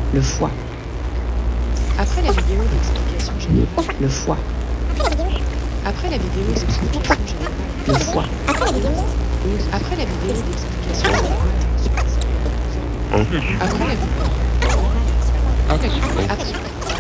Le foie. Après la vidéo d'explication générale. Le foie. Après la vidéo d'explication générale. Le foie. Après la vidéo d'explication générale. Après la vidéo. Après.